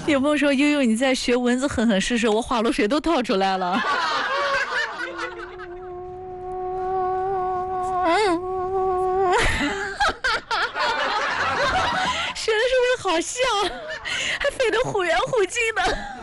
有朋友说悠悠你在学蚊子狠狠试试，我花露水都套出来了。学的是不是好像，还飞得忽远忽近的？